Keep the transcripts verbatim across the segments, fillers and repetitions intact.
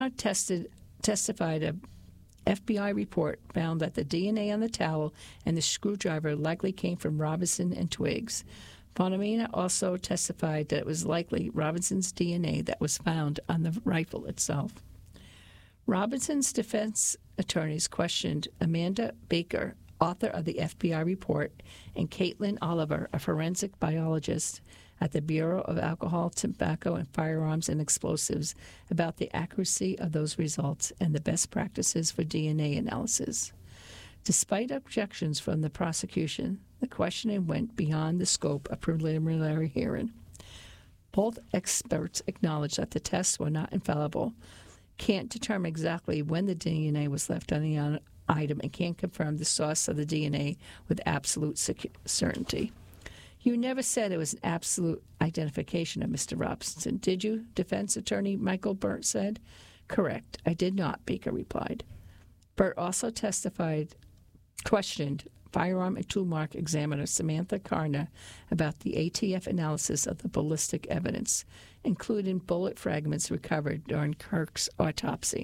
tested, testified a F B I report found that the D N A on the towel and the screwdriver likely came from Robinson and Twiggs. Bonamina also testified that it was likely Robinson's D N A that was found on the rifle itself. Robinson's defense attorneys questioned Amanda Baker, author of the F B I report, and Caitlin Oliver, a forensic biologist at the Bureau of Alcohol, Tobacco, and Firearms and Explosives, about the accuracy of those results and the best practices for D N A analysis. Despite objections from the prosecution, the questioning went beyond the scope of preliminary hearing. Both experts acknowledged that the tests were not infallible, can't determine exactly when the D N A was left on the item, and can't confirm the source of the D N A with absolute certainty. You never said it was an absolute identification of Mister Robinson, did you? Defense attorney Michael Burt said. Correct, I did not, Baker replied. Burt also testified, questioned firearm and tool mark examiner Samantha Karna about the A T F analysis of the ballistic evidence, including bullet fragments recovered during Kirk's autopsy.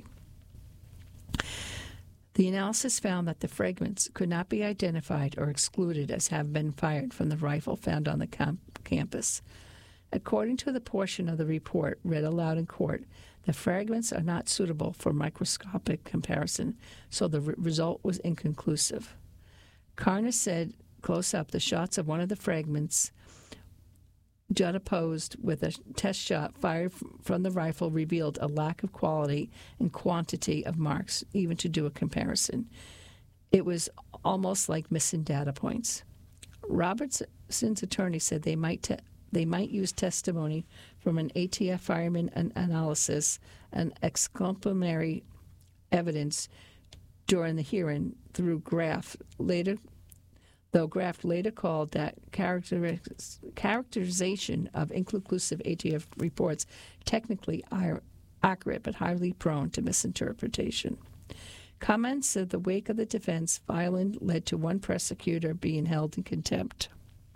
The analysis found that the fragments could not be identified or excluded as having been fired from the rifle found on the camp- campus. According to the portion of the report read aloud in court, the fragments are not suitable for microscopic comparison, so the re- result was inconclusive. Karna said, close up, the shots of one of the fragments juxtaposed with a test shot fired from the rifle revealed a lack of quality and quantity of marks, even to do a comparison. It was almost like missing data points. Robertson's attorney said they might te- they might use testimony from an A T F fireman an- analysis and exculpatory evidence during the hearing through Graff later. Though Graff later called that character, characterization of inconclusive A T F reports technically accurate but highly prone to misinterpretation. Comments in the wake of the defense filing led to one prosecutor being held in contempt.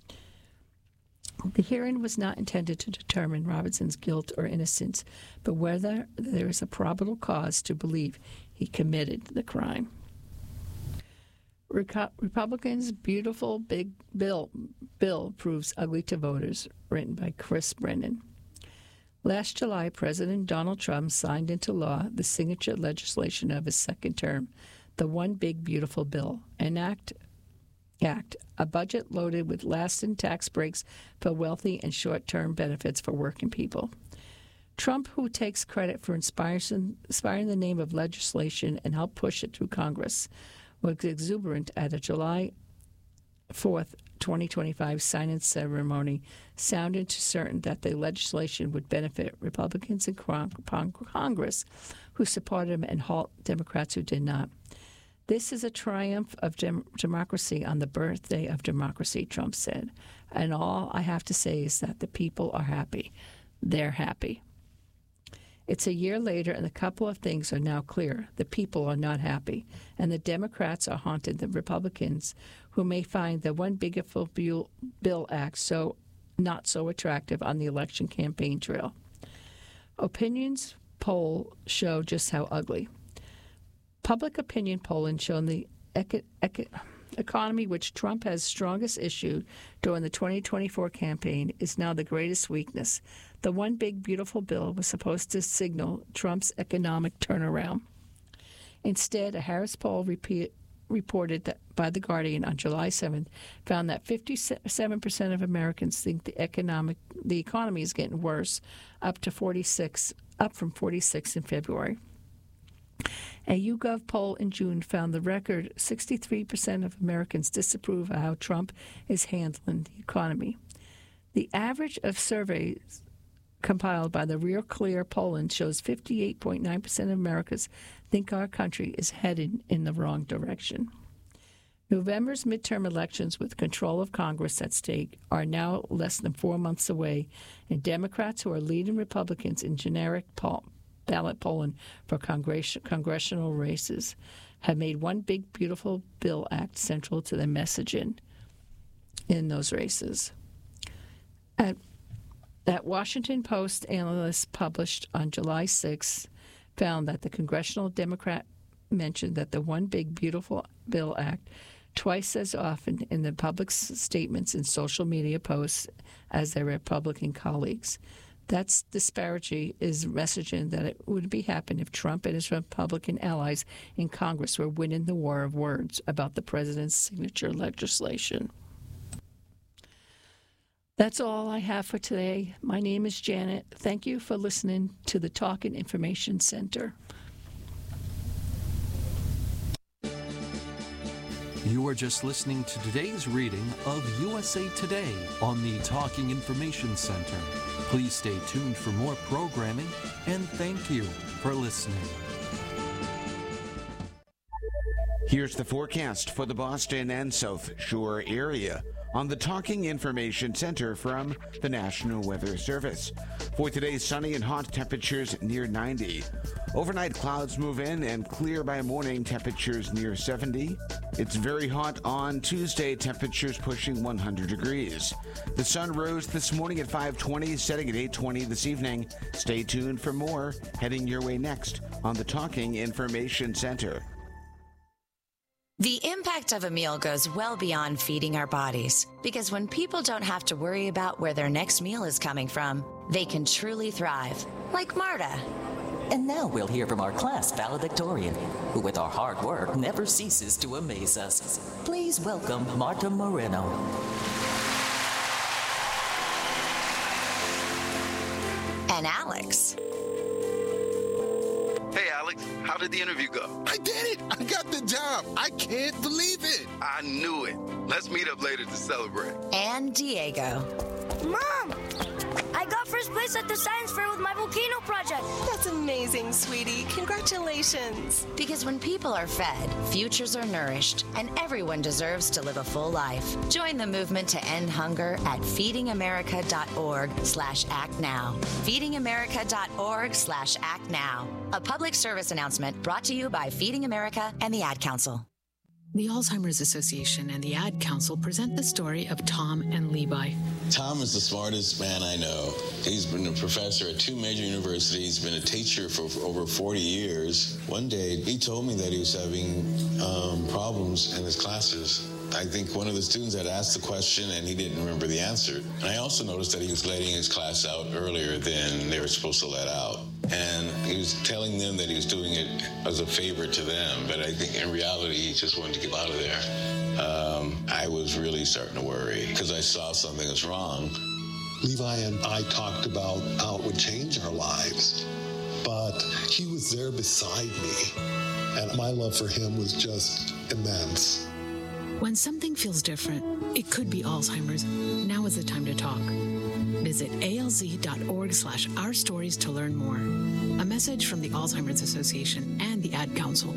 The hearing was not intended to determine Robinson's guilt or innocence, but whether there is a probable cause to believe he committed the crime. Republicans' beautiful big bill bill proves ugly to voters, written by Chris Brennan. Last July, President Donald Trump signed into law the signature legislation of his second term, the One Big Beautiful Bill, an act, act a budget loaded with lasting tax breaks for wealthy and short-term benefits for working people. Trump, who takes credit for inspiring, inspiring the name of legislation and helped push it through Congress, was exuberant at a July fourth, twenty twenty-five signing ceremony, sounding to certain that the legislation would benefit Republicans in Congress who supported him and halt Democrats who did not. This is a triumph of dem- democracy on the birthday of democracy, Trump said. And all I have to say is that the people are happy. They're happy. It's a year later, and a couple of things are now clear. The people are not happy, and the Democrats are haunting the Republicans, who may find the One Big Beautiful Bill Act so not so attractive on the election campaign trail. Opinions poll show just how ugly. Public opinion polling shown the eco- eco- economy, which Trump has strongest issue during the twenty twenty-four campaign, is now the greatest weakness. The One Big Beautiful Bill was supposed to signal Trump's economic turnaround. Instead, a Harris poll repeat, reported that by The Guardian on July seventh found that fifty-seven percent of Americans think the economic the economy is getting worse, up to forty-six, up from forty-six in February. A YouGov poll in June found the record sixty-three percent of Americans disapprove of how Trump is handling the economy. The average of surveys compiled by the Real Clear polling shows fifty-eight point nine percent of Americans think our country is headed in the wrong direction. November's midterm elections with control of Congress at stake are now less than four months away, and Democrats who are leading Republicans in generic poll ballot polling for congress- congressional races have made One Big Beautiful Bill Act central to their messaging in those races. At, at Washington Post, analysts published on July sixth found that the Congressional Democrat mentioned that the One Big Beautiful Bill Act twice as often in the public statements and social media posts as their Republican colleagues. That disparity is messaging that it would be happen if Trump and his Republican allies in Congress were winning the war of words about the president's signature legislation. That's all I have for today. My name is Janet. Thank you for listening to the Talking Information Center. You are just listening to today's reading of U S A Today on the Talking Information Center. Please stay tuned for more programming, and thank you for listening. Here's the forecast for the Boston and South Shore area on the Talking Information Center from the National Weather Service. For today, sunny and hot, temperatures near ninety. Overnight clouds move in and clear by morning, temperatures near seventy. It's very hot on Tuesday, temperatures pushing one hundred degrees. The sun rose this morning at five twenty, setting at eight twenty this evening. Stay tuned for more heading your way next on the Talking Information Center. The impact of a meal goes well beyond feeding our bodies, because when people don't have to worry about where their next meal is coming from, they can truly thrive, like Marta. And now we'll hear from our class valedictorian, who with our hard work never ceases to amaze us. Please welcome Marta Moreno. And Alex. Hey, Alex, how did the interview go? I did it! I got the job! I can't believe it! I knew it. Let's meet up later to celebrate. And Diego. Mom! I got first place at the science fair with my volcano project. That's amazing, sweetie. Congratulations. Because when people are fed, futures are nourished, and everyone deserves to live a full life. Join the movement to end hunger at feedingamerica.org slash act now. feedingamerica.org slash act now. A public service announcement brought to you by Feeding America and the Ad Council. The Alzheimer's Association and the Ad Council present the story of Tom and Levi. Tom is the smartest man I know. He's been a professor at two major universities, been a teacher for, for over forty years. One day, he told me that he was having um, problems in his classes. I think one of the students had asked the question and he didn't remember the answer. And I also noticed that he was letting his class out earlier than they were supposed to let out. And he was telling them that he was doing it as a favor to them, but I think in reality, he just wanted to get out of there. Um, I was really starting to worry because I saw something was wrong. Levi and I talked about how it would change our lives, but he was there beside me, and my love for him was just immense. When something feels different, it could be Alzheimer's. Now is the time to talk. Visit alz.org slash our stories to learn more. A message from the Alzheimer's Association and the Ad Council.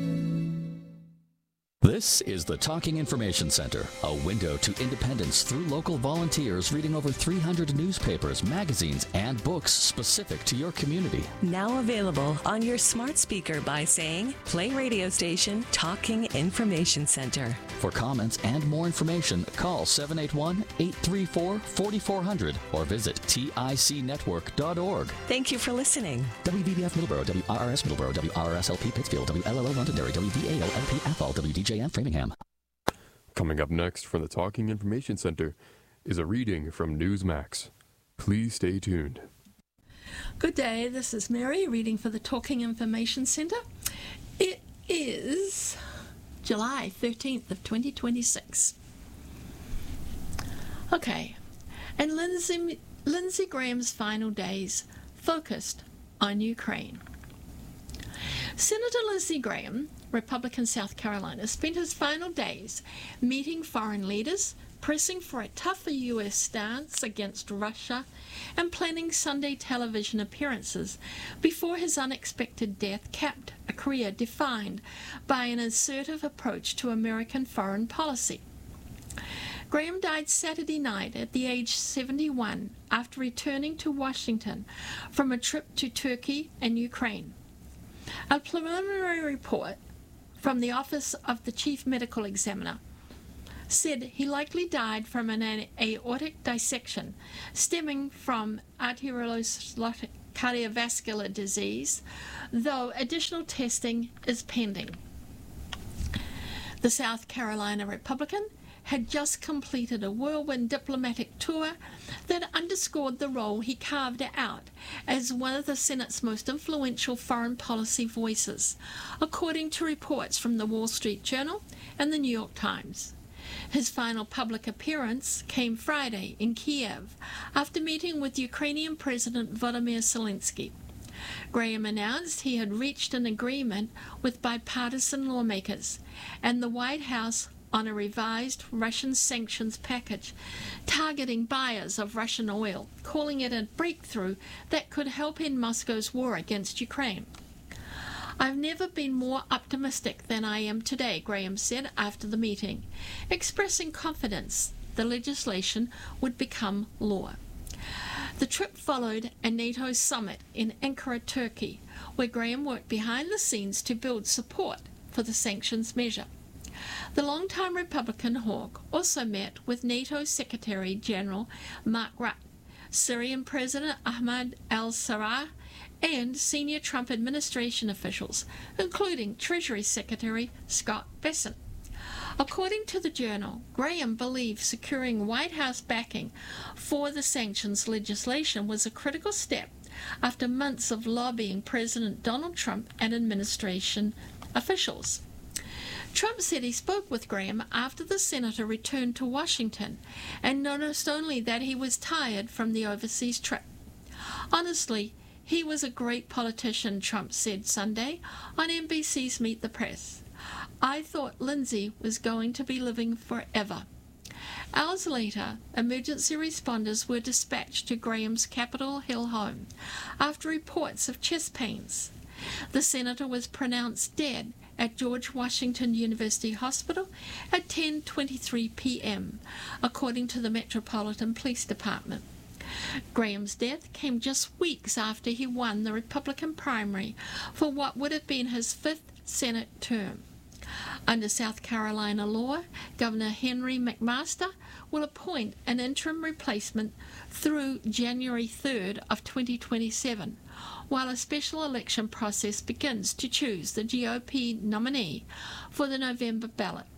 This is the Talking Information Center, a window to independence through local volunteers reading over three hundred newspapers, magazines, and books specific to your community. Now available on your smart speaker by saying, play radio station Talking Information Center. For comments and more information, call seven eight one, eight three four, four four zero zero or visit tic network dot org. Thank you for listening. W V B F Middleborough, W R R S Middleborough, W R R S L P Pittsfield, W L L O Londonderry, W V A L L P Athol, W D J M Framingham. Coming up next from the Talking Information Center is a reading from Newsmax. Please stay tuned. Good day, this is Mary reading for the Talking Information Center. It is July thirteenth of twenty twenty-six. Okay, and Lindsey, Lindsey Graham's final days focused on Ukraine. Senator Lindsey Graham, Republican South Carolina, spent his final days meeting foreign leaders, pressing for a tougher U S stance against Russia, and planning Sunday television appearances before his unexpected death capped a career defined by an assertive approach to American foreign policy. Graham died Saturday night at the age seventy-one after returning to Washington from a trip to Turkey and Ukraine. A preliminary report from the Office of the Chief Medical Examiner said he likely died from an aortic dissection stemming from arteriosclerotic cardiovascular disease, though additional testing is pending. The South Carolina Republican had just completed a whirlwind diplomatic tour that underscored the role he carved out as one of the Senate's most influential foreign policy voices, according to reports from the Wall Street Journal and the New York Times. His final public appearance came Friday in Kiev after meeting with Ukrainian President Volodymyr Zelensky. Graham announced he had reached an agreement with bipartisan lawmakers and the White House on a revised Russian sanctions package targeting buyers of Russian oil, calling it a breakthrough that could help end Moscow's war against Ukraine. "I've never been more optimistic than I am today," Graham said after the meeting, expressing confidence the legislation would become law. The trip followed a NATO summit in Ankara, Turkey, where Graham worked behind the scenes to build support for the sanctions measure. The longtime Republican hawk also met with NATO Secretary General Mark Rutte, Syrian President Ahmad al-Sarraj, and senior Trump administration officials, including Treasury Secretary Scott Bessent. According to the Journal, Graham believed securing White House backing for the sanctions legislation was a critical step after months of lobbying President Donald Trump and administration officials. Trump said he spoke with Graham after the senator returned to Washington and noticed only that he was tired from the overseas trip. "Honestly, he was a great politician," Trump said Sunday on N B C's Meet the Press. "I thought Lindsey was going to be living forever." Hours later, emergency responders were dispatched to Graham's Capitol Hill home after reports of chest pains. The senator was pronounced dead at George Washington University Hospital at ten twenty-three p m, according to the Metropolitan Police Department. Graham's death came just weeks after he won the Republican primary for what would have been his fifth Senate term. Under South Carolina law, Governor Henry McMaster will appoint an interim replacement through January third of twenty twenty-seven, while a special election process begins to choose the G O P nominee for the November ballot.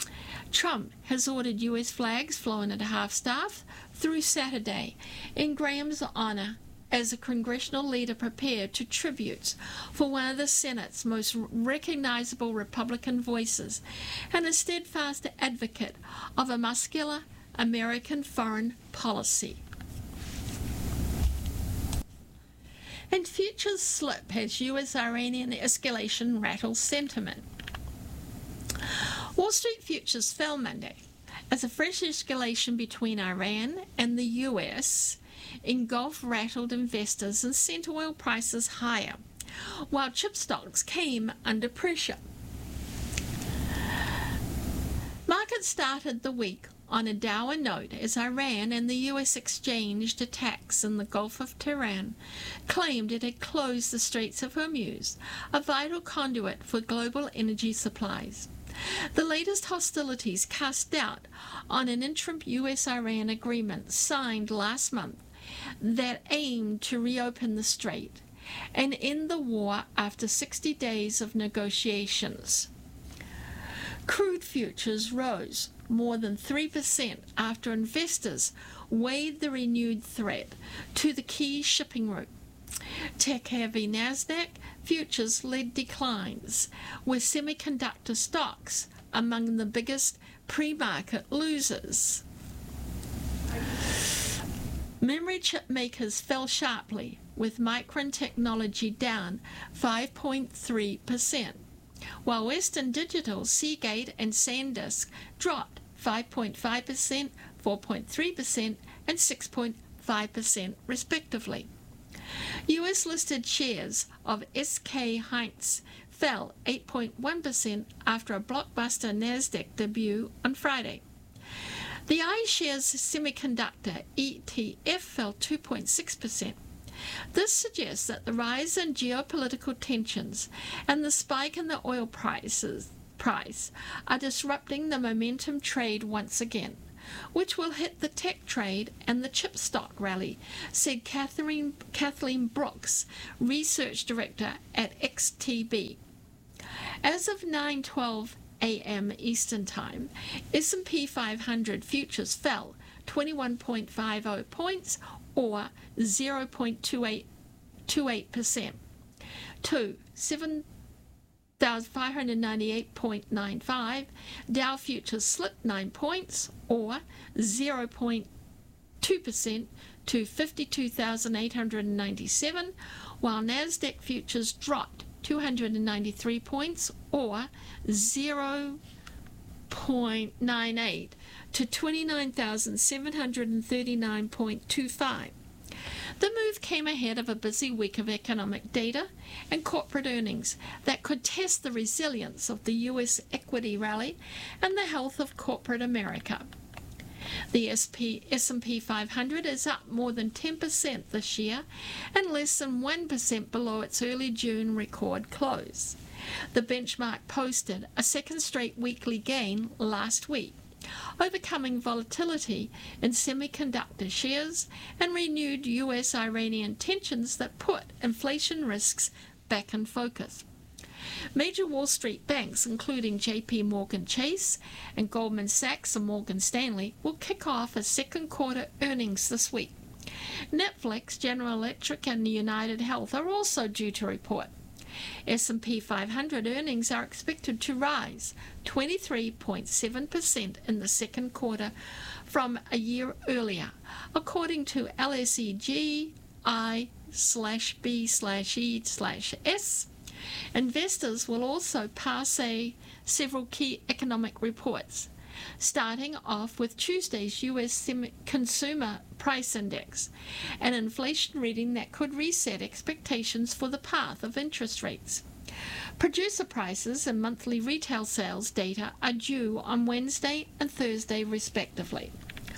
Trump has ordered U S flags flown at half-staff through Saturday in Graham's honor as a congressional leader prepared to tributes for one of the Senate's most recognizable Republican voices and a steadfast advocate of a muscular American foreign policy. And futures slip as U S-Iranian escalation rattles sentiment. Wall Street futures fell Monday as a fresh escalation between Iran and the U S engulfed rattled investors and sent oil prices higher, while chip stocks came under pressure. Markets started the week on a dour note as Iran and the U S exchanged attacks in the Gulf of Tehran, claimed it had closed the Straits of Hormuz, a vital conduit for global energy supplies. The latest hostilities cast doubt on an interim U S-Iran agreement signed last month that aimed to reopen the strait and end the war after sixty days of negotiations. Crude futures rose more than three percent after investors weighed the renewed threat to the key shipping route. Tech-heavy NASDAQ futures led declines, with semiconductor stocks among the biggest pre-market losers. Memory chip makers fell sharply, with Micron Technology down five point three percent, while Western Digital, Seagate, and SanDisk dropped five point five percent, four point three percent, and six point five percent respectively. U S-listed shares of S K Hynix fell eight point one percent after a blockbuster NASDAQ debut on Friday. The iShares Semiconductor E T F fell two point six percent. This suggests that the rise in geopolitical tensions and the spike in the oil prices price are disrupting the momentum trade once again, which will hit the tech trade and the chip stock rally, said Catherine, Kathleen Brooks, research director at X T B. As of nine twelve a m Eastern Time, S and P five hundred futures fell twenty-one point five zero points, or zero point two eight percent, to seven thousand five hundred ninety-eight point nine five. Dow futures slipped nine points, or zero point two percent, to fifty-two thousand eight hundred ninety-seven, while Nasdaq futures dropped two hundred ninety-three points, or zero point nine eight, to twenty-nine thousand seven hundred thirty-nine point two five. The move came ahead of a busy week of economic data and corporate earnings that could test the resilience of the U S equity rally and the health of corporate America. The S and P five hundred is up more than ten percent this year and less than one percent below its early June record close. The benchmark posted a second straight weekly gain last week, overcoming volatility in semiconductor shares and renewed U S Iranian tensions that put inflation risks back in focus. Major Wall Street banks, including J P Morgan Chase and Goldman Sachs and Morgan Stanley, will kick off a second quarter earnings this week. Netflix, General Electric, and United Health are also due to report. S and P five hundred earnings are expected to rise twenty-three point seven percent in the second quarter from a year earlier, according to L S E G I slash B slash E slash S. Investors will also pass a several key economic reports, starting off with Tuesday's U S Consumer Price Index, an inflation reading that could reset expectations for the path of interest rates. Producer prices and monthly retail sales data are due on Wednesday and Thursday, respectively.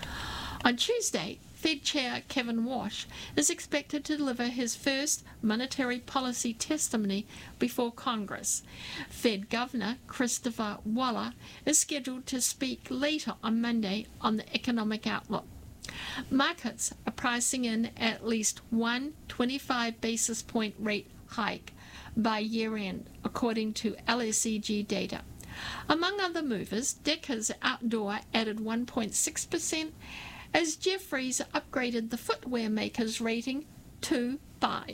On Tuesday, Fed Chair Kevin Warsh is expected to deliver his first monetary policy testimony before Congress. Fed Governor Christopher Waller is scheduled to speak later on Monday on the economic outlook. Markets are pricing in at least one twenty-five basis point rate hike by year-end, according to L S E G data. Among other movers, Deckers Outdoor added one point six percent, as Jeffries upgraded the footwear maker's rating to buy.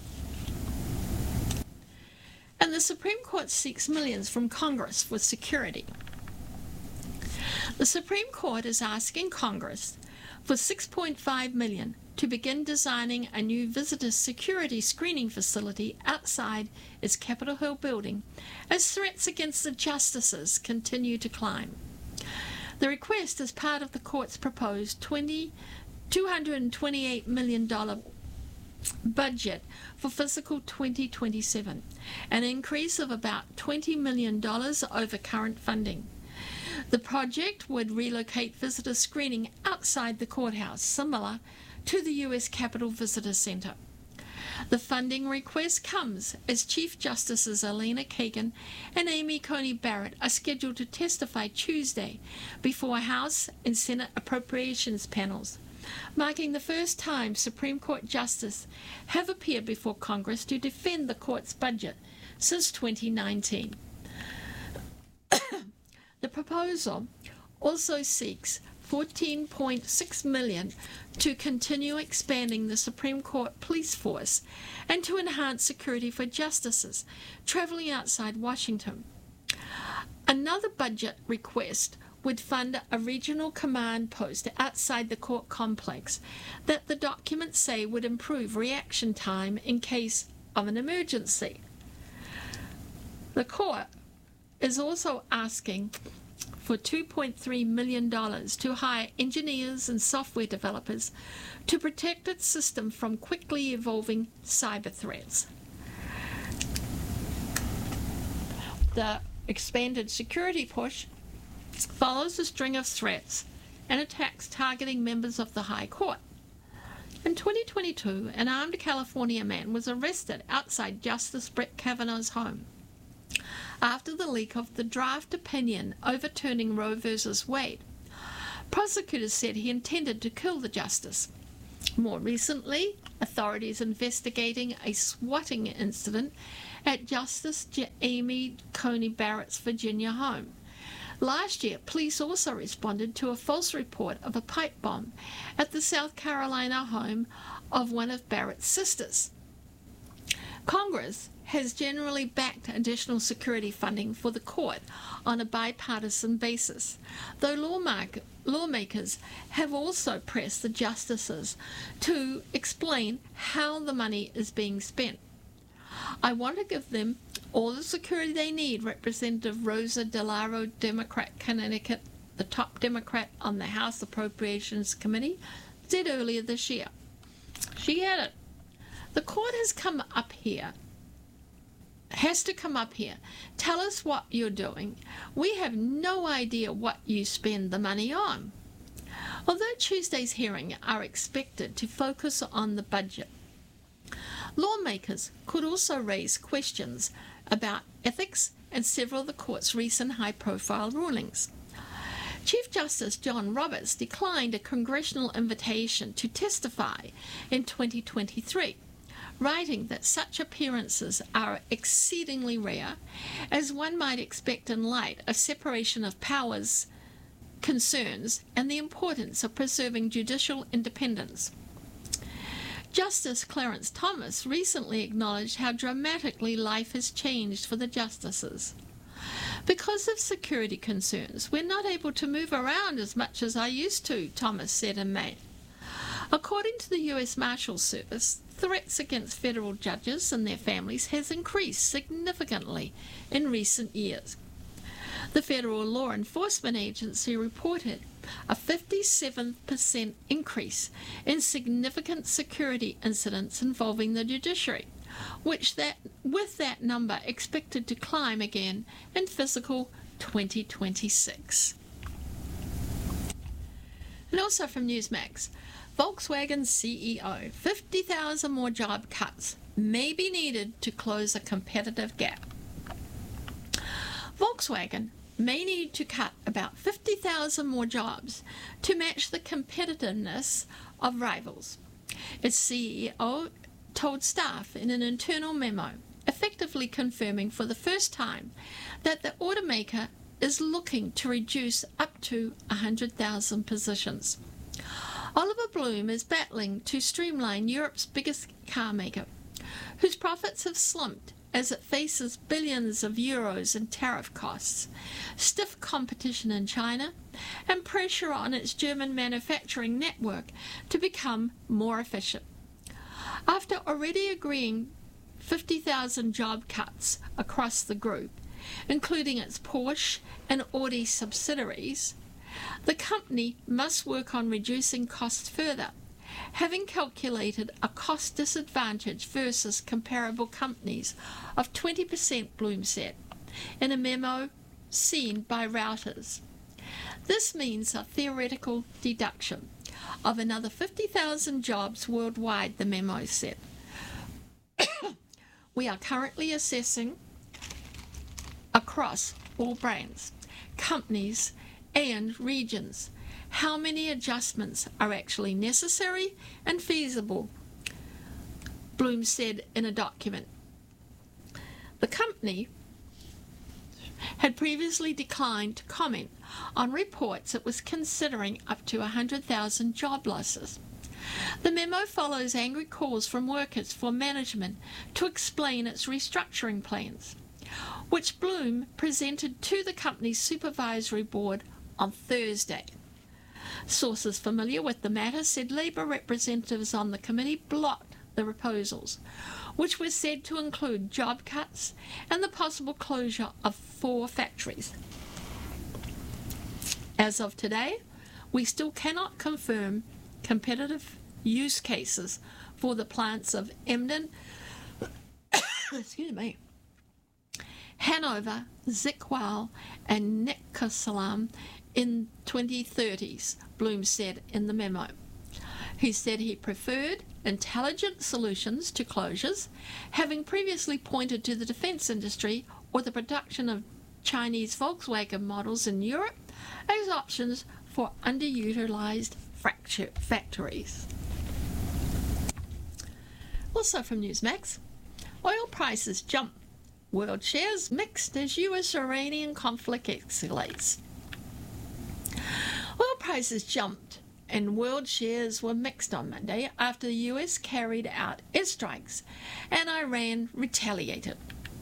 And the Supreme Court seeks millions from Congress for security. The Supreme Court is asking Congress for six point five million dollars to begin designing a new visitor security screening facility outside its Capitol Hill building as threats against the justices continue to climb. The request is part of the court's proposed two hundred twenty-eight million dollars budget for fiscal twenty twenty-seven, an increase of about twenty million dollars over current funding. The project would relocate visitor screening outside the courthouse, similar to the U S Capitol Visitor Center. The funding request comes as Chief Justices Elena Kagan and Amy Coney Barrett are scheduled to testify Tuesday before House and Senate appropriations panels, marking the first time Supreme Court justices have appeared before Congress to defend the court's budget since twenty nineteen. The proposal also seeks fourteen point six million dollars to continue expanding the Supreme Court police force and to enhance security for justices traveling outside Washington. Another budget request would fund a regional command post outside the court complex that the documents say would improve reaction time in case of an emergency. The court is also asking for two point three million dollars to hire engineers and software developers to protect its system from quickly evolving cyber threats. The expanded security push follows a string of threats and attacks targeting members of the High Court. In twenty twenty-two, an armed California man was arrested outside Justice Brett Kavanaugh's home after the leak of the draft opinion overturning Roe v. Wade. Prosecutors said he intended to kill the justice. More recently, authorities investigating a swatting incident at Justice Amy Coney Barrett's Virginia home. Last year, police also responded to a false report of a pipe bomb at the South Carolina home of one of Barrett's sisters. Congress has generally backed additional security funding for the court on a bipartisan basis, though lawmaker, lawmakers have also pressed the justices to explain how the money is being spent. I want to give them all the security they need, Representative Rosa DeLauro, Democrat, Connecticut, the top Democrat on the House Appropriations Committee, said earlier this year. She added, "The court has come up here has to come up here. Tell us what you're doing. We have no idea what you spend the money on." Although Tuesday's hearings are expected to focus on the budget, lawmakers could also raise questions about ethics and several of the court's recent high-profile rulings. Chief Justice John Roberts declined a congressional invitation to testify in twenty twenty-three, writing that such appearances are exceedingly rare, as one might expect in light of separation of powers concerns and the importance of preserving judicial independence. Justice Clarence Thomas recently acknowledged how dramatically life has changed for the justices. "Because of security concerns, we're not able to move around as much as I used to," Thomas said in May. According to the U S Marshals Service, threats against federal judges and their families has increased significantly in recent years. The Federal Law Enforcement Agency reported a fifty-seven percent increase in significant security incidents involving the judiciary, which that, with that number expected to climb again in fiscal twenty twenty-six. And also from Newsmax, Volkswagen C E O, fifty thousand more job cuts may be needed to close a competitive gap. Volkswagen may need to cut about fifty thousand more jobs to match the competitiveness of rivals, its C E O told staff in an internal memo, effectively confirming for the first time that the automaker is looking to reduce up to one hundred thousand positions. Oliver Blume is battling to streamline Europe's biggest car maker, whose profits have slumped as it faces billions of euros in tariff costs, stiff competition in China, and pressure on its German manufacturing network to become more efficient. After already agreeing fifty thousand job cuts across the group, including its Porsche and Audi subsidiaries, the company must work on reducing costs further, having calculated a cost disadvantage versus comparable companies of twenty percent, Blume said, in a memo seen by Reuters. This means a theoretical deduction of another fifty thousand jobs worldwide, the memo said. We are currently assessing across all brands, companies, and regions how many adjustments are actually necessary and feasible, Blume said in a document. The company had previously declined to comment on reports it was considering up to one hundred thousand job losses. The memo follows angry calls from workers for management to explain its restructuring plans, which Blume presented to the company's supervisory board on Thursday. Sources familiar with the matter said Labour representatives on the committee blocked the proposals, which were said to include job cuts and the possible closure of four factories. As of today, we still cannot confirm competitive use cases for the plants of Emden, excuse me, Hanover, Zickwell, and Neckarsulm in twenty thirties, Blume said in the memo. He said he preferred intelligent solutions to closures, having previously pointed to the defence industry or the production of Chinese Volkswagen models in Europe as options for underutilized fracture factories. Also from Newsmax, oil prices jump. World shares mixed as U S-Iranian conflict escalates. Oil prices jumped and world shares were mixed on Monday after the U S carried out airstrikes and Iran retaliated.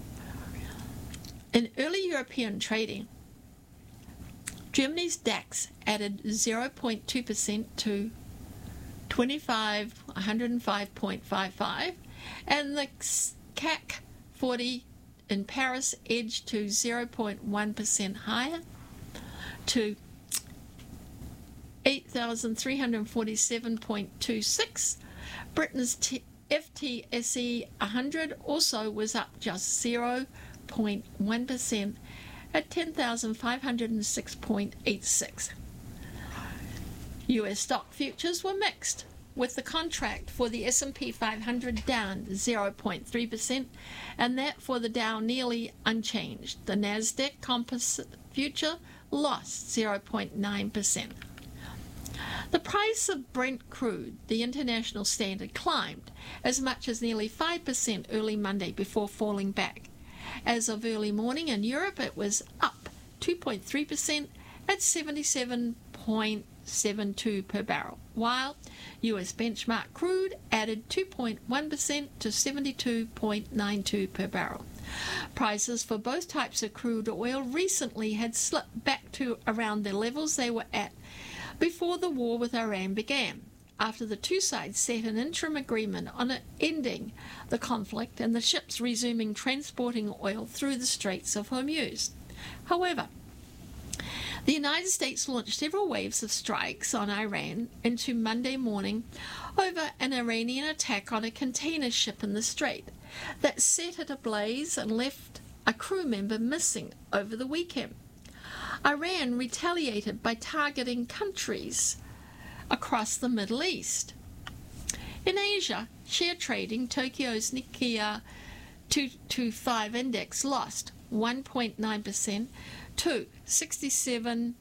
In early European trading, Germany's DAX added zero point two percent to twenty-five one oh five point five five, and the C A C forty in Paris edged to zero point one percent higher to eight thousand three hundred forty-seven point two six. Britain's T- F T S E one hundred also was up just zero point one percent at ten thousand five hundred six point eight six. U S stock futures were mixed, with the contract for the S and P five hundred down zero point three percent and that for the Dow nearly unchanged. The Nasdaq Composite future lost zero point nine percent. The price of Brent crude, the international standard, climbed as much as nearly five percent early Monday before falling back. As of early morning in Europe, it was up two point three percent at seventy-seven point seven two per barrel, while U S benchmark crude added two point one percent to seventy-two point nine two per barrel. Prices for both types of crude oil recently had slipped back to around the levels they were at before the war with Iran began, after the two sides set an interim agreement on ending the conflict and the ships resuming transporting oil through the Straits of Hormuz. However, the United States launched several waves of strikes on Iran into Monday morning over an Iranian attack on a container ship in the Strait that set it ablaze and left a crew member missing over the weekend. Iran retaliated by targeting countries across the Middle East. In Asia, share trading, Tokyo's Nikkei two twenty-five index lost one point nine percent to sixty-seven thousand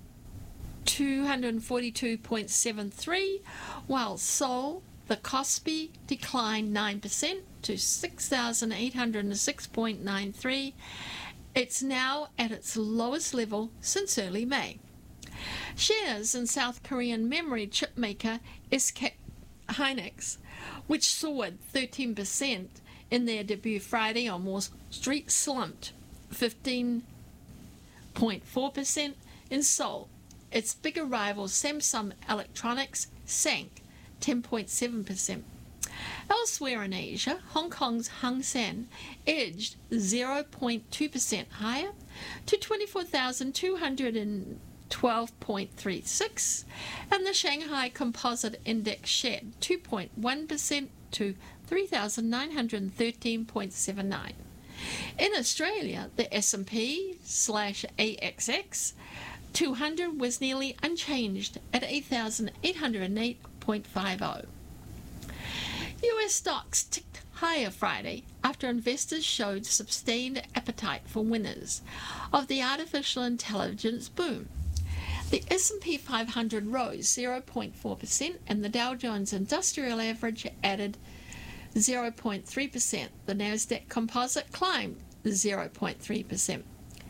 two hundred forty-two point seven three, while Seoul, the Kospi, declined nine percent to six thousand eight hundred six point nine three. It's now at its lowest level since early May. Shares in South Korean memory chip maker S K Hynix, which soared thirteen percent in their debut Friday on Wall Street, slumped fifteen point four percent in Seoul. Its bigger rival Samsung Electronics sank ten point seven percent. Elsewhere in Asia, Hong Kong's Hang Seng edged zero point two percent higher to twenty-four thousand two hundred twelve point three six, and the Shanghai Composite Index shed two point one percent to three thousand nine hundred thirteen point seven nine. In Australia, the S and P slash A X X two hundred was nearly unchanged at eight thousand eight hundred eight point five zero. U S stocks ticked higher Friday after investors showed sustained appetite for winners of the artificial intelligence boom. The S and P five hundred rose zero point four percent and the Dow Jones Industrial Average added zero point three percent. The Nasdaq Composite climbed zero point three percent.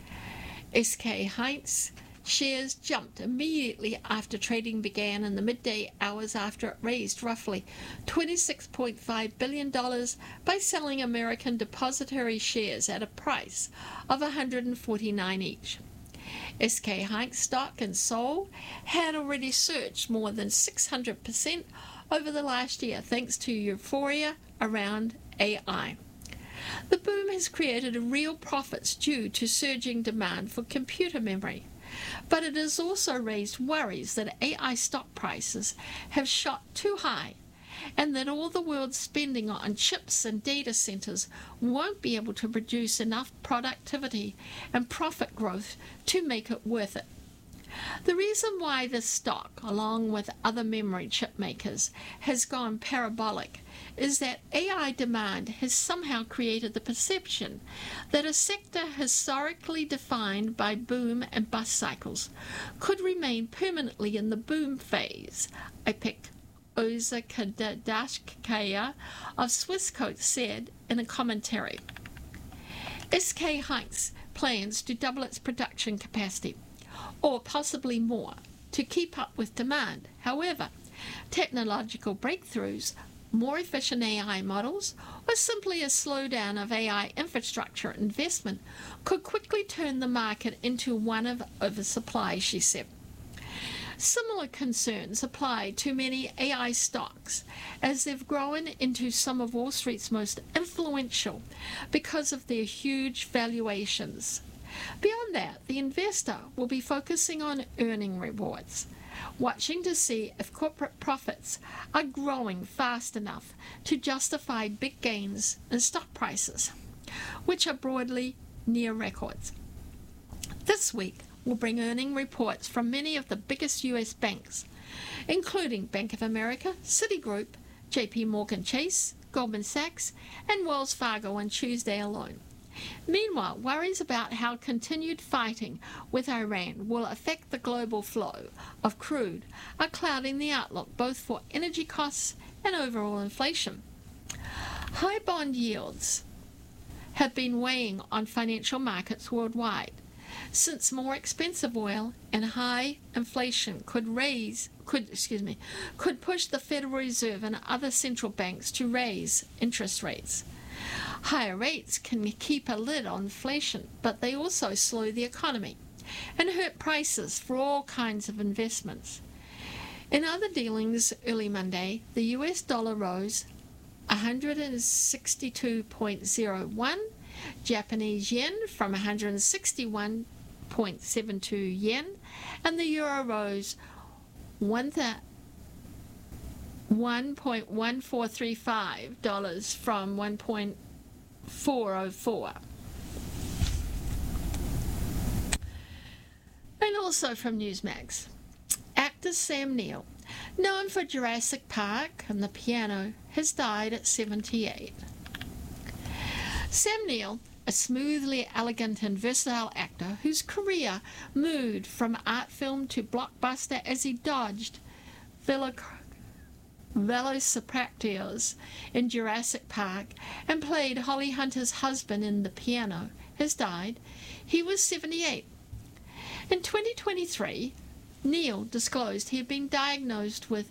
S K Hynix shares jumped immediately after trading began in the midday hours after it raised roughly twenty-six point five billion dollars by selling American depository shares at a price of one hundred forty-nine dollars each. S K Hynix stock in Seoul had already surged more than six hundred percent over the last year thanks to euphoria around A I. The boom has created real profits due to surging demand for computer memory, but it has also raised worries that A I stock prices have shot too high and that all the world's spending on chips and data centers won't be able to produce enough productivity and profit growth to make it worth it. The reason why this stock, along with other memory chip makers, has gone parabolic is that A I demand has somehow created the perception that a sector historically defined by boom and bust cycles could remain permanently in the boom phase. I pick Oza Kadashkaya of Swissquote said in a commentary. S K Hynix plans to double its production capacity, or possibly more, to keep up with demand. However, technological breakthroughs, more efficient A I models, or simply a slowdown of A I infrastructure investment could quickly turn the market into one of oversupply, she said. Similar concerns apply to many A I stocks, as they've grown into some of Wall Street's most influential because of their huge valuations. Beyond that, the investor will be focusing on earning rewards, watching to see if corporate profits are growing fast enough to justify big gains in stock prices, which are broadly near records. This week, will bring earning reports from many of the biggest U S banks, including Bank of America, Citigroup, J P Morgan Chase, Goldman Sachs, and Wells Fargo on Tuesday alone. Meanwhile, worries about how continued fighting with Iran will affect the global flow of crude are clouding the outlook both for energy costs and overall inflation. High bond yields have been weighing on financial markets worldwide, since more expensive oil and high inflation could raise could excuse me could push the Federal Reserve and other central banks to raise interest rates. Higher rates can keep a lid on inflation, but they also slow the economy and hurt prices for all kinds of investments. In other dealings early Monday, the U S dollar rose one hundred sixty-two point zero one Japanese yen from one hundred sixty-one point seven two yen, and the euro rose one point one four three five dollars from one point four oh four. And also from Newsmax, actor Sam Neill, known for Jurassic Park and The Piano, has died at seventy-eight. Sam Neill, a smoothly elegant and versatile actor whose career moved from art film to blockbuster as he dodged veloc- velociraptors in Jurassic Park and played Holly Hunter's husband in The Piano, has died. He was seventy-eight. In twenty twenty-three, Neill disclosed he had been diagnosed with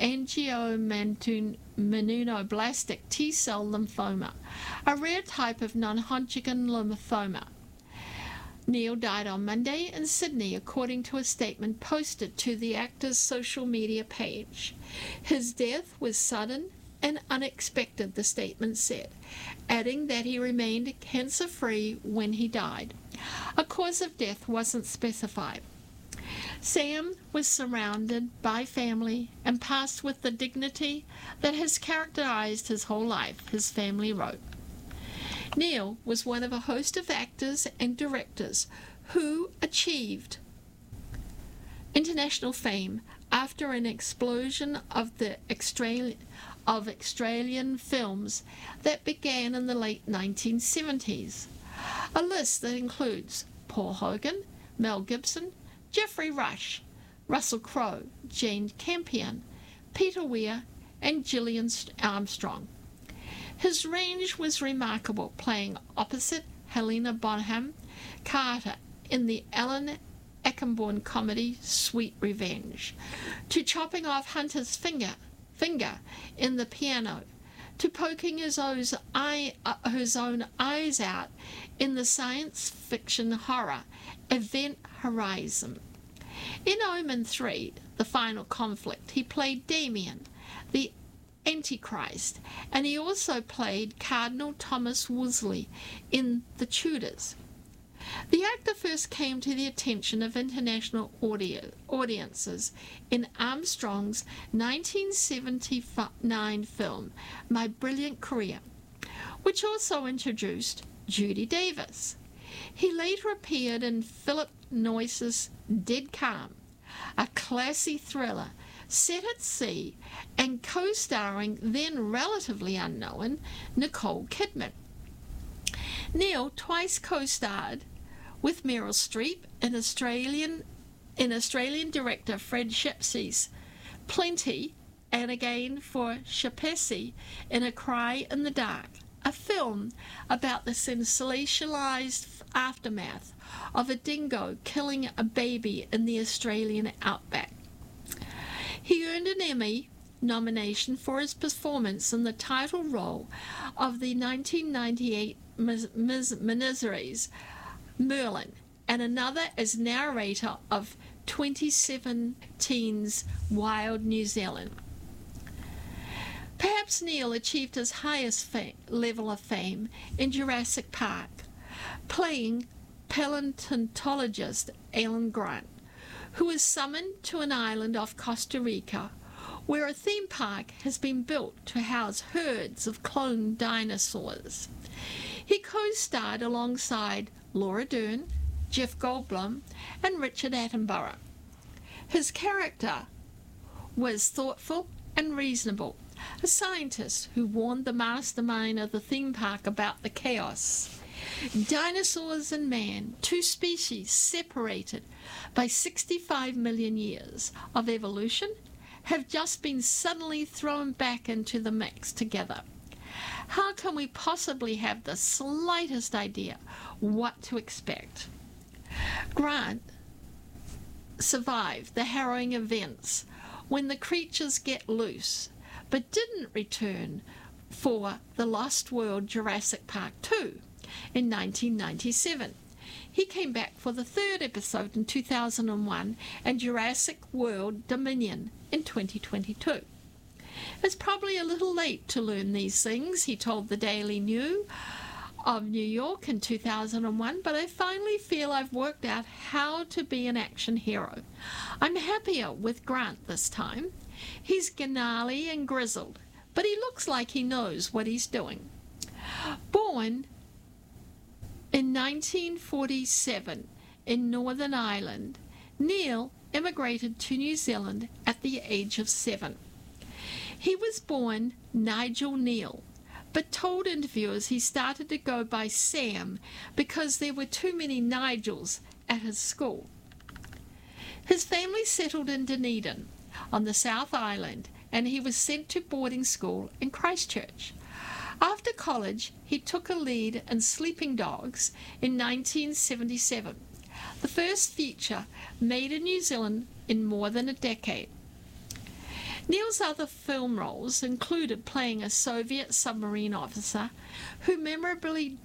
angioimmunoblastic T-cell lymphoma, a rare type of non-Hodgkin lymphoma. Neill died on Monday in Sydney, according to a statement posted to the actor's social media page. His death was sudden and unexpected, the statement said, adding that he remained cancer-free when he died. A cause of death wasn't specified. Sam was surrounded by family and passed with the dignity that has characterized his whole life, his family wrote. Neill was one of a host of actors and directors who achieved international fame after an explosion of the Australian, of Australian films that began in the late nineteen seventies. A list that includes Paul Hogan, Mel Gibson, Geoffrey Rush, Russell Crowe, Jane Campion, Peter Weir, and Gillian Armstrong. His range was remarkable, playing opposite Helena Bonham Carter in the Alan Ayckbourn comedy Sweet Revenge, to chopping off Hunter's finger, finger in The Piano, to poking his own, eye, uh, his own eyes out in the science fiction horror Event Horizon. In Omen three, The Final Conflict, he played Damien, the Antichrist, and he also played Cardinal Thomas Wolsey in The Tudors. The actor first came to the attention of international audio, audiences in Armstrong's nineteen seventy-nine film, My Brilliant Career, which also introduced Judy Davis. He later appeared in Philip Noyce's Dead Calm, a classy thriller Set at Sea, and co-starring then relatively unknown Nicole Kidman. Neil twice co-starred with Meryl Streep in Australian in Australian director Fred Shepsey's Plenty, and again for Shepsey in A Cry in the Dark, a film about the sensationalised aftermath of a dingo killing a baby in the Australian outback. He earned an Emmy nomination for his performance in the title role of the nineteen ninety-eight miniseries Merlin, and another as narrator of twenty seventeen's Wild New Zealand. Perhaps Neil achieved his highest fa- level of fame in Jurassic Park, playing paleontologist Alan Grant, who was summoned to an island off Costa Rica, where a theme park has been built to house herds of cloned dinosaurs. He co-starred alongside Laura Dern, Jeff Goldblum, and Richard Attenborough. His character was thoughtful and reasonable, a scientist who warned the mastermind of the theme park about the chaos. Dinosaurs and man, two species separated by sixty-five million years of evolution, have just been suddenly thrown back into the mix together. How can we possibly have the slightest idea what to expect? Grant survived the harrowing events when the creatures get loose, but didn't return for The Lost World Jurassic Park two in nineteen ninety-seven. He came back for the third episode in two thousand one and Jurassic World Dominion in twenty twenty-two. It's probably a little late to learn these things, he told the Daily News of New York in two thousand one, but I finally feel I've worked out how to be an action hero. I'm happier with Grant this time. He's gnarly and grizzled, but he looks like he knows what he's doing. Born in nineteen forty-seven in Northern Ireland, Neil immigrated to New Zealand at the age of seven. He was born Nigel Neal, but told interviewers he started to go by Sam because there were too many Nigels at his school. His family settled in Dunedin on the South Island, and he was sent to boarding school in Christchurch. After college, he took a lead in Sleeping Dogs in nineteen seventy-seven, the first feature made in New Zealand in more than a decade. Neil's other film roles included playing a Soviet submarine officer who memorably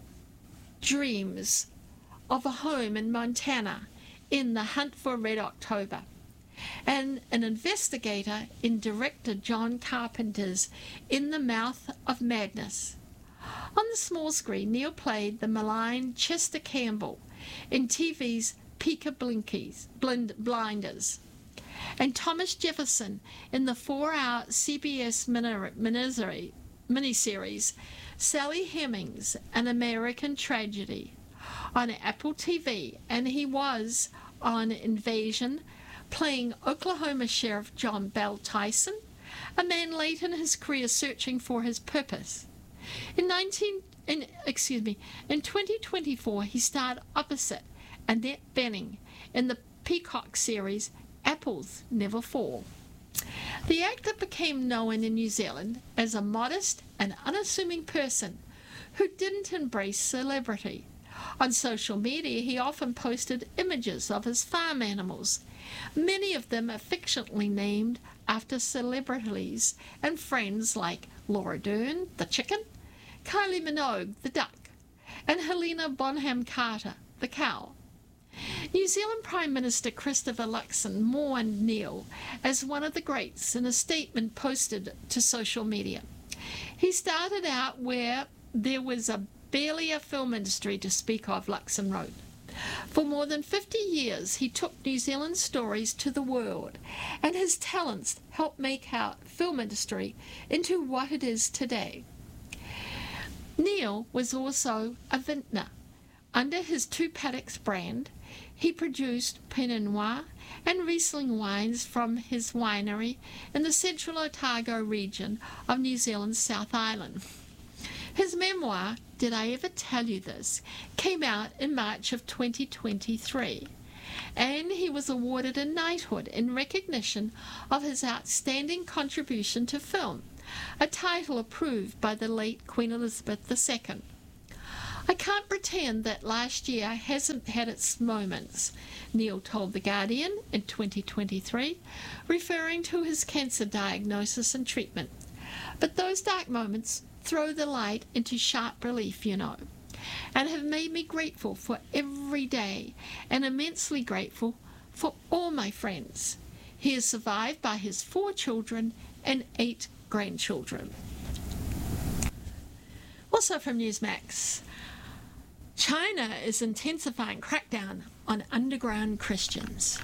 dreams of a home in Montana in The Hunt for Red October, and an investigator in director John Carpenter's In the Mouth of Madness. On the small screen, Neil played the maligned Chester Campbell in T V's Peaky Blinkies, Blind, Blinders, and Thomas Jefferson in the four-hour C B S miniseries, miniseries Sally Hemings, An American Tragedy, on Apple T V, and he was on Invasion, playing Oklahoma Sheriff John Bell Tyson, a man late in his career searching for his purpose. In nineteen, in, excuse me, in twenty twenty-four, he starred opposite Annette Bening in the Peacock series Apples Never Fall. The actor became known in New Zealand as a modest and unassuming person who didn't embrace celebrity. On social media, he often posted images of his farm animals, many of them affectionately named after celebrities and friends like Laura Dern, the chicken, Kylie Minogue, the duck, and Helena Bonham Carter, the cow. New Zealand Prime Minister Christopher Luxon mourned Neil as one of the greats in a statement posted to social media. He started out where there was a barely a film industry to speak of, Luxon wrote. For more than fifty years, he took New Zealand stories to the world, and his talents helped make our film industry into what it is today. Neil was also a vintner. Under his Two Paddocks brand, he produced Pinot Noir and Riesling wines from his winery in the central Otago region of New Zealand's South Island. His memoir, Did I Ever Tell You This?, came out in March of twenty twenty-three, and he was awarded a knighthood in recognition of his outstanding contribution to film, a title approved by the late Queen Elizabeth the Second. I can't pretend that last year hasn't had its moments, Neil told The Guardian in twenty twenty-three, referring to his cancer diagnosis and treatment. But those dark moments throw the light into sharp relief, you know, and have made me grateful for every day and immensely grateful for all my friends. He is survived by his four children and eight grandchildren. Also from Newsmax, China is intensifying crackdown on underground Christians.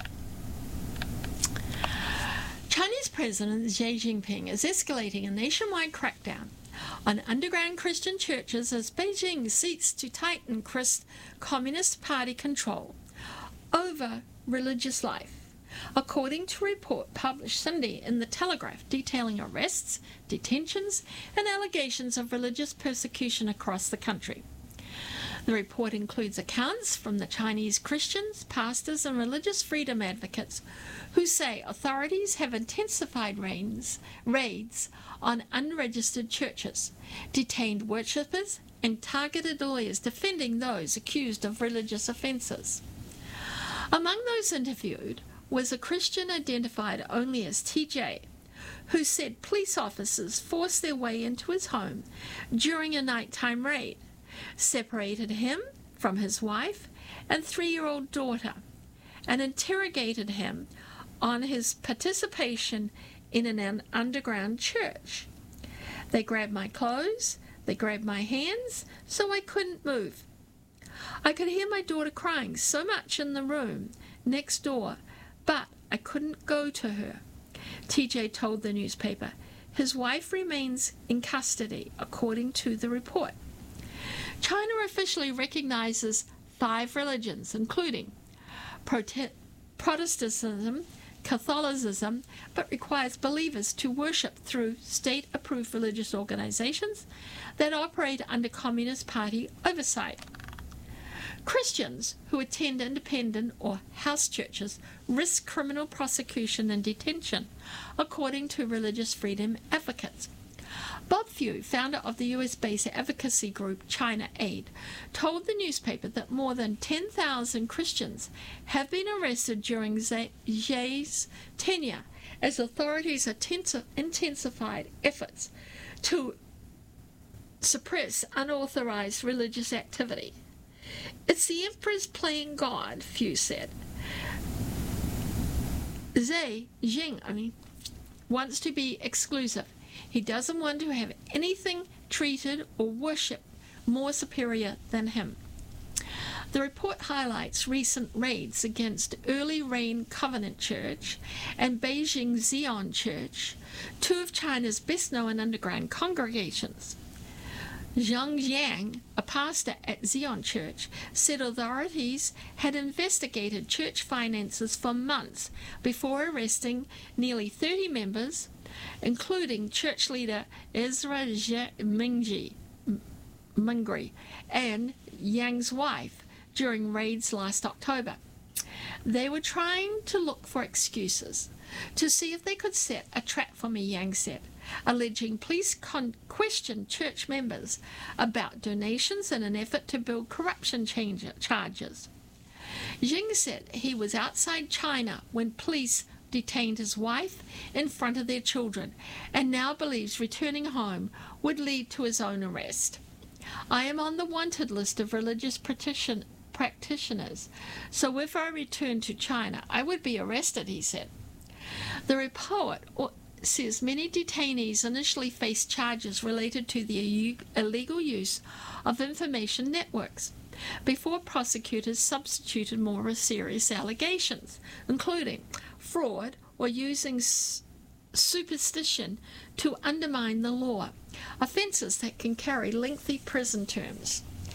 Chinese President Xi Jinping is escalating a nationwide crackdown on underground Christian churches as Beijing seeks to tighten Christ Communist Party control over religious life, according to a report published Sunday in The Telegraph detailing arrests, detentions, and allegations of religious persecution across the country. The report includes accounts from the Chinese Christians, pastors, and religious freedom advocates who say authorities have intensified raids, raids on unregistered churches, detained worshippers, and targeted lawyers defending those accused of religious offences. Among those interviewed was a Christian identified only as T J, who said police officers forced their way into his home during a nighttime raid, separated him from his wife and three-year-old daughter, and interrogated him on his participation in an underground church. They grabbed my clothes, they grabbed my hands, so I couldn't move. I could hear my daughter crying so much in the room next door, but I couldn't go to her, T J told the newspaper. His wife remains in custody, according to the report. China officially recognizes five religions, including Prote- Protestantism, Catholicism, but requires believers to worship through state-approved religious organizations that operate under Communist Party oversight. Christians who attend independent or house churches risk criminal prosecution and detention, according to religious freedom advocates. Bob Few, founder of the U S-based advocacy group China Aid, told the newspaper that more than ten thousand Christians have been arrested during Xi's tenure as authorities intensified efforts to suppress unauthorized religious activity. It's the emperor's playing God, Few said. Xi Jinping, I mean, wants to be exclusive. He doesn't want to have anything treated or worshipped more superior than him. The report highlights recent raids against Early Rain Covenant Church and Beijing Zion Church, two of China's best-known underground congregations. Zhang Jiang, a pastor at Zion Church, said authorities had investigated church finances for months before arresting nearly thirty members, including church leader Ezra Mingji, Mingri and Yang's wife, during raids last October. They were trying to look for excuses to see if they could set a trap for me, Yang said, alleging police con- questioned church members about donations in an effort to build corruption change- charges. Jing said he was outside China when police detained his wife in front of their children and now believes returning home would lead to his own arrest. I am on the wanted list of religious petition- practitioners, so if I returned to China, I would be arrested, he said. The report says many detainees initially faced charges related to the illegal use of information networks before prosecutors substituted more serious allegations, including fraud or using s- superstition to undermine the law, offences that can carry lengthy prison terms.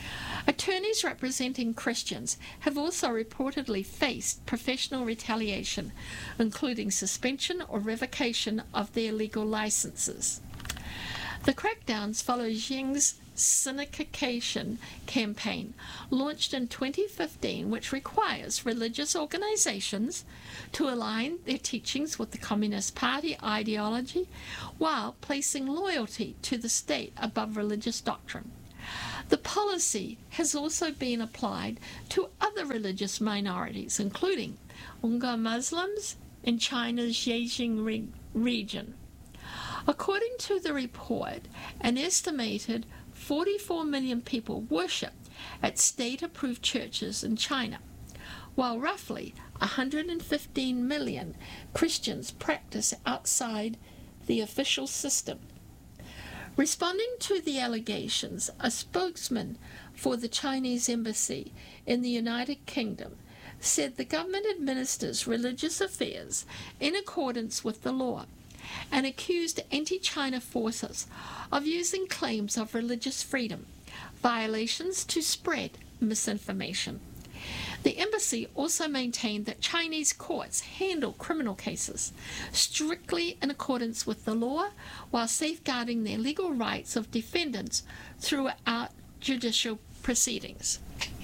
Attorneys representing Christians have also reportedly faced professional retaliation, including suspension or revocation of their legal licenses. The crackdowns follow Xi's Sinication campaign, launched in twenty fifteen, which requires religious organizations to align their teachings with the Communist Party ideology while placing loyalty to the state above religious doctrine. The policy has also been applied to other religious minorities, including Uyghur Muslims in China's Xinjiang re- region. According to the report, an estimated forty-four million people worship at state-approved churches in China, while roughly one hundred fifteen million Christians practice outside the official system. Responding to the allegations, a spokesman for the Chinese embassy in the United Kingdom said the government administers religious affairs in accordance with the law, and accused anti-China forces of using claims of religious freedom violations to spread misinformation. The embassy also maintained that Chinese courts handle criminal cases strictly in accordance with the law while safeguarding their legal rights of defendants throughout judicial proceedings.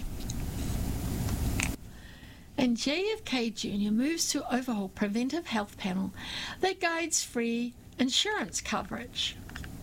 And J F K Junior moves to overhaul preventive health panel that guides free insurance coverage.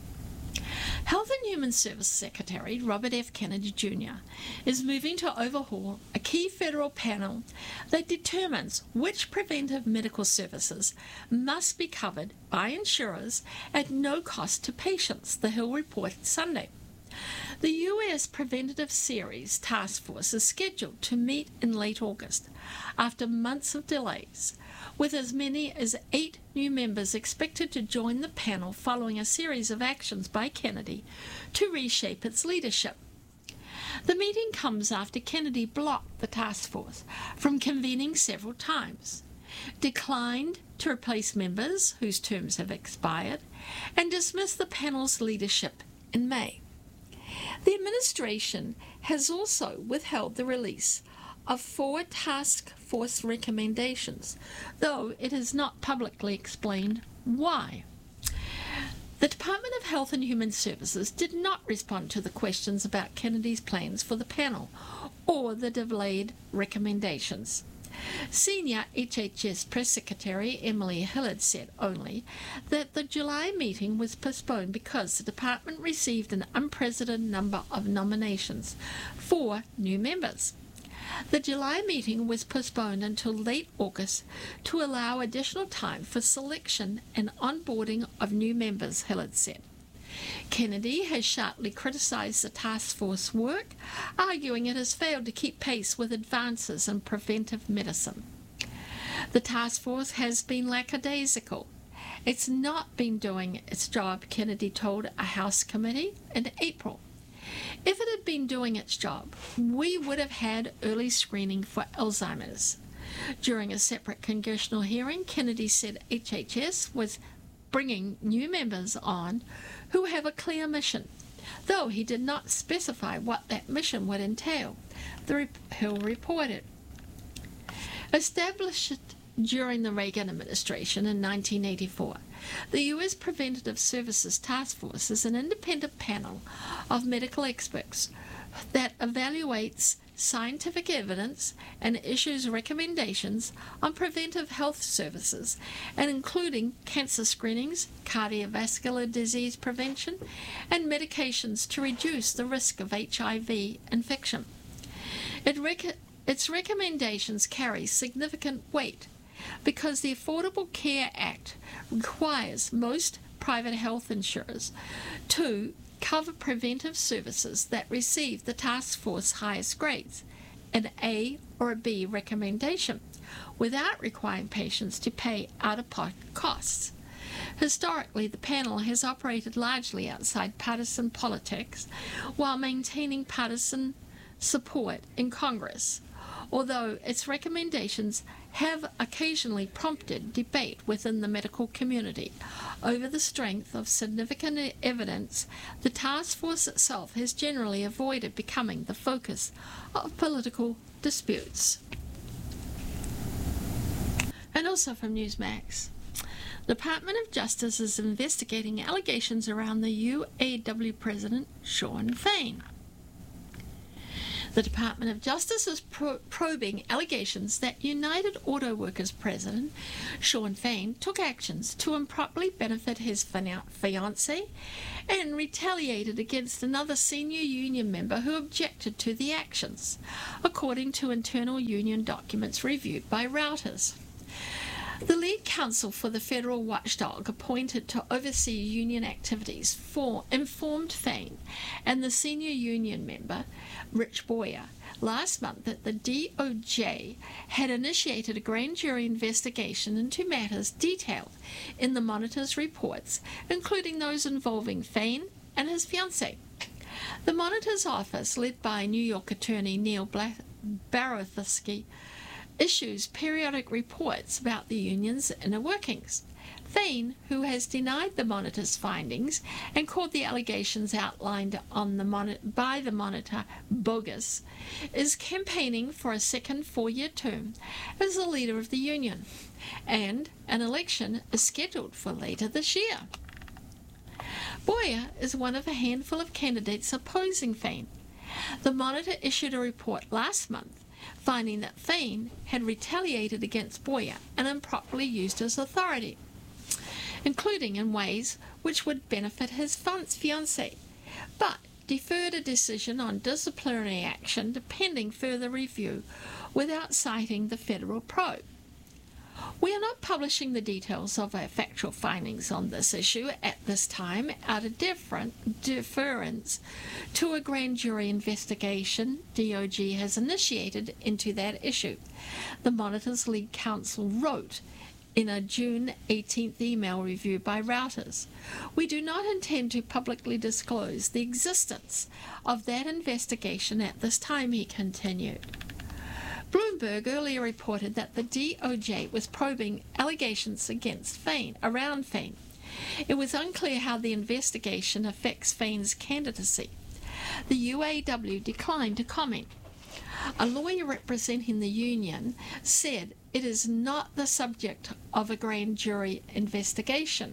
Health and Human Services Secretary Robert F. Kennedy Junior is moving to overhaul a key federal panel that determines which preventive medical services must be covered by insurers at no cost to patients, the Hill reported Sunday. The U S Preventative Series Task Force is scheduled to meet in late August, after months of delays, with as many as eight new members expected to join the panel following a series of actions by Kennedy to reshape its leadership. The meeting comes after Kennedy blocked the task force from convening several times, declined to replace members whose terms have expired, and dismissed the panel's leadership in May. The administration has also withheld the release of four task force recommendations, though it has not publicly explained why. The Department of Health and Human Services did not respond to the questions about Kennedy's plans for the panel or the delayed recommendations. Senior H H S Press Secretary Emily Hillard said only that the July meeting was postponed because the department received an unprecedented number of nominations for new members. The July meeting was postponed until late August to allow additional time for selection and onboarding of new members, Hillard said. Kennedy has sharply criticized the task force work, arguing it has failed to keep pace with advances in preventive medicine. The task force has been lackadaisical. It's not been doing its job, Kennedy told a House committee in April. If it had been doing its job, we would have had early screening for Alzheimer's. During a separate congressional hearing, Kennedy said H H S was bringing new members on who have a clear mission, though he did not specify what that mission would entail, the Hill reported. Established during the Reagan administration in nineteen eighty-four, the U S Preventative Services Task Force is an independent panel of medical experts that evaluates scientific evidence and issues recommendations on preventive health services, and including cancer screenings, cardiovascular disease prevention, and medications to reduce the risk of H I V infection. It rec- its recommendations carry significant weight because the Affordable Care Act requires most private health insurers to cover preventive services that receive the task force highest grades, an A or a B recommendation, without requiring patients to pay out-of-pocket costs. Historically, the panel has operated largely outside partisan politics while maintaining partisan support in Congress. although its recommendations have occasionally prompted debate within the medical community over the strength of significant evidence, the task force itself has generally avoided becoming the focus of political disputes. And also from Newsmax, the Department of Justice is investigating allegations around the U A W president, Shawn Fain. The Department of Justice is pro- probing allegations that United Auto Workers president, Shawn Fain, took actions to improperly benefit his fiancée and retaliated against another senior union member who objected to the actions, according to internal union documents reviewed by Reuters. The lead counsel for the federal watchdog appointed to oversee union activities for informed Fain and the senior union member, Rich Boyer, last month that the D O J had initiated a grand jury investigation into matters detailed in the Monitor's reports, including those involving Fain and his fiancée. The Monitor's office, led by New York attorney Neil Barofsky, issues periodic reports about the union's inner workings. Fain, who has denied the Monitor's findings and called the allegations outlined on the mon- by the Monitor bogus, is campaigning for a second four-year term as the leader of the union, and an election is scheduled for later this year. Boyer is one of a handful of candidates opposing Fain. The Monitor issued a report last month finding that Fain had retaliated against Boyer and improperly used his authority, including in ways which would benefit his fiancée, but deferred a decision on disciplinary action pending further review without citing the federal probe. We are not publishing the details of our factual findings on this issue at this time out of different deference to a grand jury investigation D O J has initiated into that issue, the Monitor's lead counsel wrote in a June eighteenth email review by Reuters. We do not intend to publicly disclose the existence of that investigation at this time, he continued. Bloomberg earlier reported that the D O J was probing allegations against Fain, around Fain. It was unclear how the investigation affects Fain's candidacy. The U A W declined to comment. A lawyer representing the union said it is not the subject of a grand jury investigation.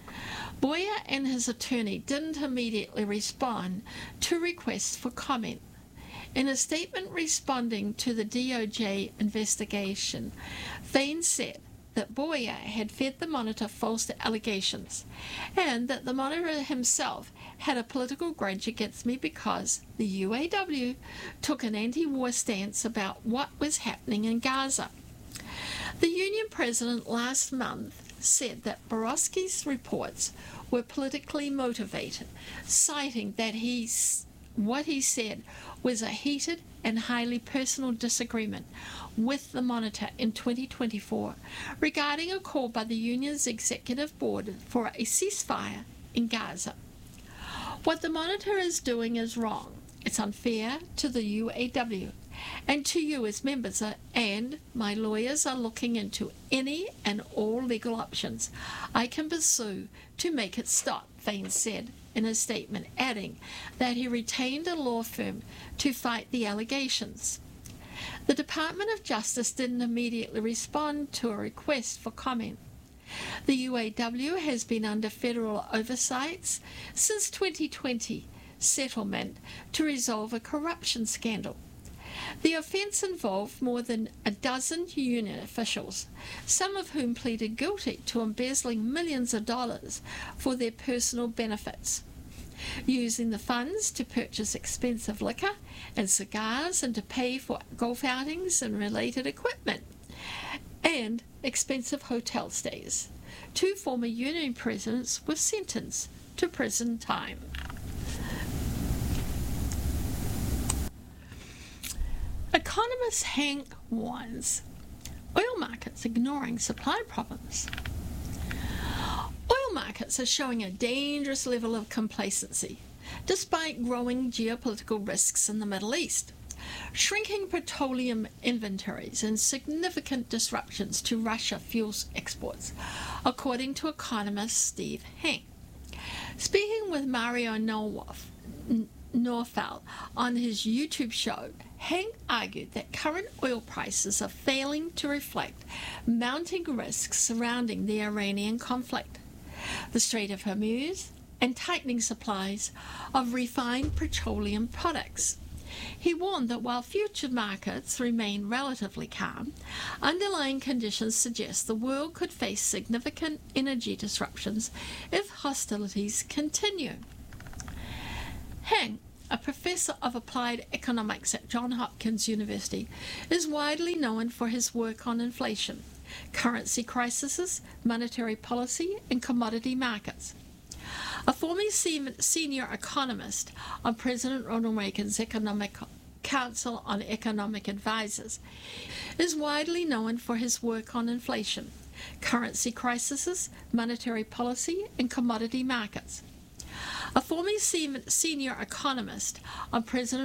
Boyer and his attorney didn't immediately respond to requests for comment. In a statement responding to the D O J investigation, Fain said that Boyer had fed the Monitor false allegations and that the Monitor himself had a political grudge against me because the U A W took an anti-war stance about what was happening in Gaza. The union president last month said that Borowski's reports were politically motivated, citing that he's what he said was a heated and highly personal disagreement with the Monitor in twenty twenty-four regarding a call by the union's executive board for a ceasefire in Gaza. What the Monitor is doing is wrong. It's unfair to the U A W and to you as members, are, and my lawyers are looking into any and all legal options I can pursue to make it stop, Fain said in a statement, adding that he retained a law firm to fight the allegations. The Department of Justice didn't immediately respond to a request for comment. The U A W has been under federal oversight since twenty twenty settlement to resolve a corruption scandal. The offence involved more than a dozen union officials, some of whom pleaded guilty to embezzling millions of dollars for their personal benefits, using the funds to purchase expensive liquor and cigars and to pay for golf outings and related equipment, and expensive hotel stays. Two former union presidents were sentenced to prison time. Economist Hank warns oil markets ignoring supply problems. Oil markets are showing a dangerous level of complacency, despite growing geopolitical risks in the Middle East. shrinking petroleum inventories and significant disruptions to Russia fuels exports, according to economist Steve Henk. Speaking with Mario Norwolf, Norfeld on his YouTube show, Henk argued that current oil prices are failing to reflect mounting risks surrounding the Iranian conflict, the Strait of Hormuz, and tightening supplies of refined petroleum products. He warned that while future markets remain relatively calm, underlying conditions suggest the world could face significant energy disruptions if hostilities continue. Henk, a professor of applied economics at Johns Hopkins University, is widely known for his work on inflation, currency crises, monetary policy, and commodity markets. A former senior economist on President Ronald Reagan's Economic Council on Economic Advisors, is widely known for his work on inflation, currency crises, monetary policy, and commodity markets. A former senior economist on President